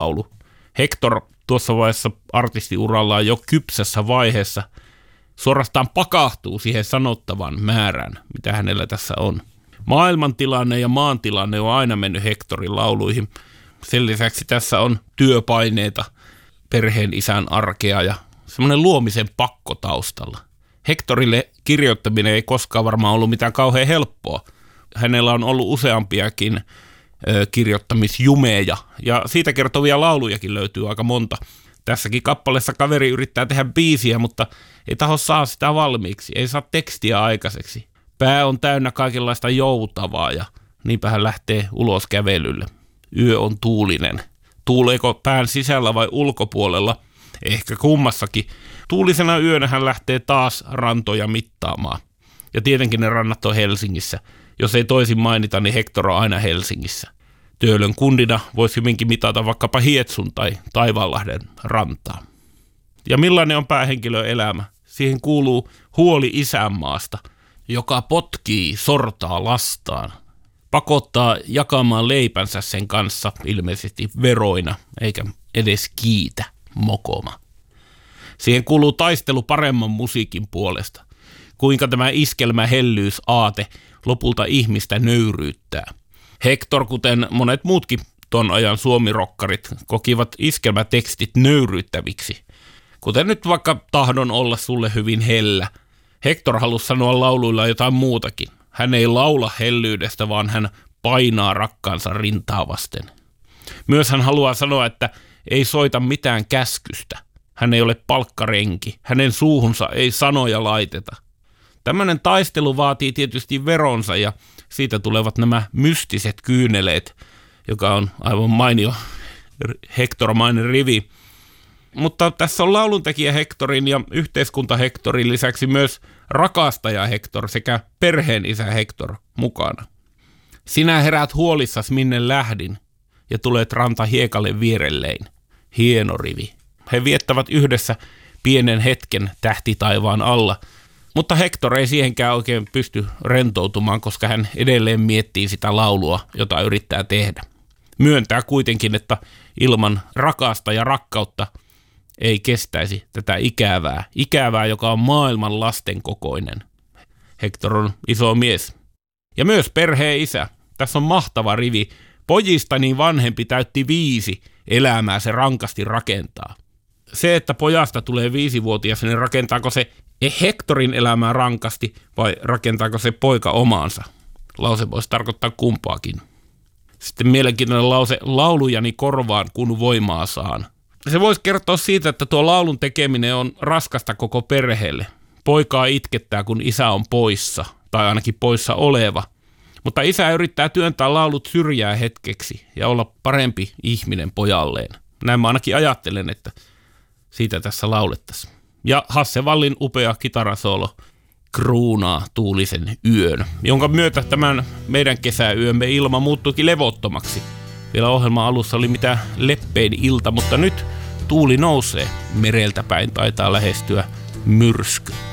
laulu. Hector tuossa vaiheessa artistiurallaan jo kypsässä vaiheessa suorastaan pakahtuu siihen sanottavan määrään, mitä hänellä tässä on. Maailmantilanne ja maantilanne on aina mennyt Hectorin lauluihin. Sen lisäksi tässä on työpaineita, perheen isän arkea ja semmoinen luomisen pakko taustalla. Hectorille kirjoittaminen ei koskaan varmaan ollut mitään kauhean helppoa. Hänellä on ollut useampiakin kirjoittamisjumeja ja siitä kertovia laulujakin löytyy aika monta. Tässäkin kappaleessa kaveri yrittää tehdä biisiä, mutta ei taho saa sitä valmiiksi, ei saa tekstiä aikaiseksi. Pää on täynnä kaikenlaista joutavaa ja niinpä hän lähtee ulos kävelylle. Yö on tuulinen. Tuuleeko pään sisällä vai ulkopuolella? Ehkä kummassakin. Tuulisena yönä hän lähtee taas rantoja mittaamaan. Ja tietenkin ne rannat on Helsingissä. Jos ei toisin mainita, niin Hector on aina Helsingissä. Töölön kundina voisi hyvinkin mitata vaikkapa Hietsun tai Taivaanlahden rantaa. Ja millainen on päähenkilön elämä? Siihen kuuluu huoli isänmaasta, joka potkii, sortaa lastaan. Pakottaa jakamaan leipänsä sen kanssa ilmeisesti veroina, eikä edes kiitä mokoma. Siihen kuuluu taistelu paremman musiikin puolesta. Kuinka tämä iskelmähellyysaate lopulta ihmistä nöyryyttää. Hector, kuten monet muutkin ton ajan suomirokkarit, kokivat iskelmätekstit nöyryyttäviksi. Kuten nyt vaikka Tahdon olla sulle hyvin hellä. Hector halusi sanoa lauluilla jotain muutakin. Hän ei laula hellyydestä, vaan hän painaa rakkaansa rintaa vasten. Myös hän haluaa sanoa, että ei soita mitään käskystä. Hän ei ole palkkarenki. Hänen suuhunsa ei sanoja laiteta. Tämmöinen taistelu vaatii tietysti veronsa ja siitä tulevat nämä mystiset kyyneleet, joka on aivan mainio Hector-mainen rivi. Mutta tässä on lauluntekijä Hectorin ja yhteiskunta Hectorin lisäksi myös rakastaja Hector sekä perheen isä Hector mukana. Sinä heräät huolissas minne lähdin ja tulet ranta hiekalle vierellein. Hieno rivi. He viettävät yhdessä pienen hetken tähtitaivaan alla, mutta Hector ei siihenkään oikein pysty rentoutumaan, koska hän edelleen miettii sitä laulua, jota yrittää tehdä. Myöntää kuitenkin, että ilman rakasta ja rakkautta ei kestäisi tätä ikävää, joka on maailman lasten kokoinen. Hector on iso mies. Ja myös perheen isä. Tässä on mahtava rivi. Pojistani vanhempi täytti 5, elämää se rankasti rakentaa. Se, että pojasta tulee 5-vuotias, niin rakentaako se Hectorin elämää rankasti vai rakentaako se poika omaansa? Lause voisi tarkoittaa kumpaakin. Sitten mielenkiintoinen lause, laulujani korvaan, kun voimaa saan. Se voisi kertoa siitä, että tuo laulun tekeminen on raskasta koko perheelle. Poikaa itkettää, kun isä on poissa, tai ainakin poissa oleva. Mutta isä yrittää työntää laulut syrjää hetkeksi ja olla parempi ihminen pojalleen. Näin mä ainakin ajattelen, että siitä tässä laulettaisiin. Ja Hasse Wallin upea kitarasoolo kruunaa tuulisen yön, jonka myötä tämän meidän kesäyömme ilma muuttuikin levottomaksi. Vielä ohjelman alussa oli mitä leppein ilta, mutta nyt tuuli nousee. Mereltä päin taitaa lähestyä myrsky.